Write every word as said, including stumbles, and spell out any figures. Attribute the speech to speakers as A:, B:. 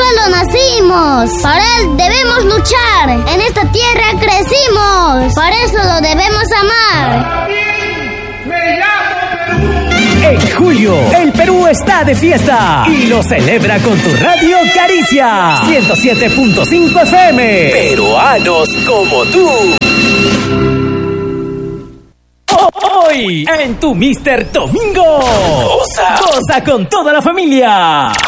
A: lo nacimos, para él debemos luchar. En esta tierra crecimos, por eso lo debemos amar.
B: En julio, el Perú está de fiesta y lo celebra con tu radio Caricia ciento siete punto cinco F M. Peruanos como tú. Hoy, en tu Mister Domingo, goza, goza con toda la familia.